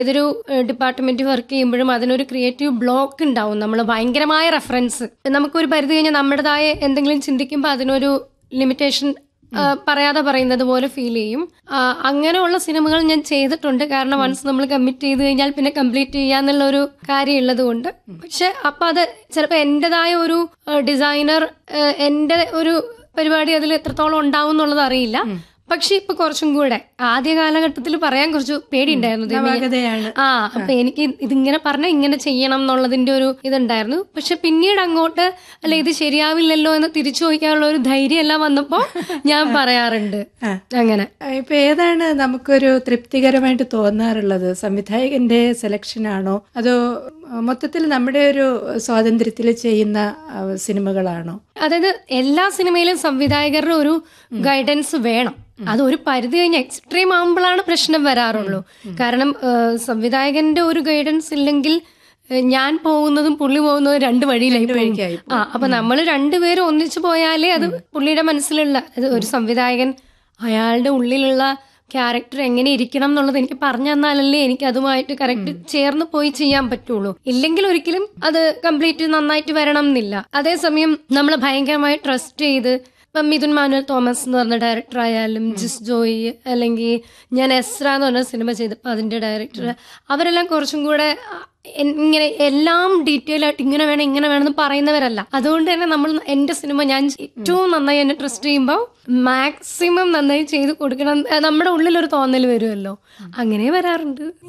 ഏതൊരു department work ചെയ്യുമ്പോഴും അതിനൊരു ക്രിയേറ്റീവ് ബ്ലോക്ക് ഉണ്ടാവും. നമ്മൾ ഭയങ്കരമായ റെഫറൻസ് നമുക്കൊരു പരിധി കഴിഞ്ഞാൽ നമ്മുടേതായ എന്തെങ്കിലും ചിന്തിക്കുമ്പോൾ അതിനൊരു ലിമിറ്റേഷൻ പറയാതെ പറയുന്നത് പോലെ ഫീൽ ചെയ്യും. അങ്ങനെയുള്ള സിനിമകൾ ഞാൻ ചെയ്തിട്ടുണ്ട്. കാരണം വൺസ് നമ്മൾ കമ്മിറ്റ് ചെയ്ത് കഴിഞ്ഞാൽ പിന്നെ കംപ്ലീറ്റ് ചെയ്യാന്നുള്ള ഒരു കാര്യം ഉള്ളത് കൊണ്ട്. പക്ഷെ അപ്പൊ അത് ചിലപ്പോൾ എന്റേതായ ഒരു ഡിസൈനർ എന്റെ ഒരു പരിപാടി അതിൽ എത്രത്തോളം ഉണ്ടാവും എന്നുള്ളത് അറിയില്ല. പക്ഷെ ഇപ്പൊ കുറച്ചും കൂടെ ആദ്യ കാലഘട്ടത്തിൽ പറയാൻ കുറച്ച് പേടിയുണ്ടായിരുന്നു. അപ്പൊ എനിക്ക് ഇതിങ്ങനെ പറഞ്ഞാൽ ഇങ്ങനെ ചെയ്യണം എന്നുള്ളതിന്റെ ഒരു ഇതുണ്ടായിരുന്നു. പക്ഷെ പിന്നീട് അങ്ങോട്ട് അല്ല ഇത് ശരിയാവില്ലല്ലോ എന്ന് തിരിച്ചു ചോദിക്കാനുള്ള ഒരു ധൈര്യം എല്ലാം വന്നപ്പോ ഞാൻ പറയാറുണ്ട്. അങ്ങനെ ഇപ്പൊ ഏതാണ് നമുക്കൊരു തൃപ്തികരമായിട്ട് തോന്നാറുള്ളത്? സംവിധായകന്റെ സെലക്ഷൻ ആണോ അതോ മൊത്തത്തിൽ നമ്മുടെ ഒരു സ്വാതന്ത്ര്യത്തിൽ ചെയ്യുന്ന സിനിമകളാണോ? അതായത് എല്ലാ സിനിമയിലും സംവിധായകരുടെ ഒരു ഗൈഡൻസ് വേണം. അത് ഒരു പരിധി കഴിഞ്ഞ് എക്സ്ട്രീം ആകുമ്പോഴാണ് പ്രശ്നം വരാറുള്ളൂ. കാരണം സംവിധായകന്റെ ഒരു ഗൈഡൻസ് ഇല്ലെങ്കിൽ ഞാൻ പോകുന്നതും പുള്ളി പോകുന്നതും രണ്ട് വഴിയിലായി. അപ്പൊ നമ്മൾ രണ്ടുപേരും ഒന്നിച്ചു പോയാലേ അത് പുള്ളിയുടെ മനസ്സിലുള്ള ഒരു സംവിധായകൻ അയാളുടെ ഉള്ളിലുള്ള ക്യാരക്ടർ എങ്ങനെ ഇരിക്കണം എന്നുള്ളത് എനിക്ക് പറഞ്ഞു തന്നാലല്ലേ എനിക്ക് അതുമായിട്ട് കറക്റ്റ് ചേർന്ന് പോയി ചെയ്യാൻ പറ്റുള്ളൂ. ഇല്ലെങ്കിൽ ഒരിക്കലും അത് കംപ്ലീറ്റ് നന്നായിട്ട് വരണം എന്നില്ല. അതേസമയം നമ്മൾ ഭയങ്കരമായി ട്രസ്റ്റ് ചെയ്ത് ഇപ്പം മിഥുൻ മാനുവൽ തോമസ് എന്ന് പറഞ്ഞ ഡയറക്ടർ ആയാലും ജിസ് ജോയി അല്ലെങ്കിൽ ഞാൻ എസ്ര എന്ന് പറഞ്ഞ സിനിമ ചെയ്തപ്പോൾ അതിന്റെ ഡയറക്ടർ അവരെല്ലാം കുറച്ചും കൂടെ ഇങ്ങനെ എല്ലാം ഡീറ്റെയിൽ ആയിട്ട് ഇങ്ങനെ വേണമെന്ന് പറയുന്നവരല്ല. അതുകൊണ്ട് തന്നെ നമ്മൾ എന്റെ സിനിമ ഞാൻ ഏറ്റവും നന്നായി എന്നെ ട്രസ്റ്റ് ചെയ്യുമ്പോൾ മാക്സിമം നന്നായി ചെയ്ത് കൊടുക്കണം. നമ്മുടെ ഉള്ളിലൊരു തോന്നൽ വരുമല്ലോ, അങ്ങനെ വരാറുണ്ട്.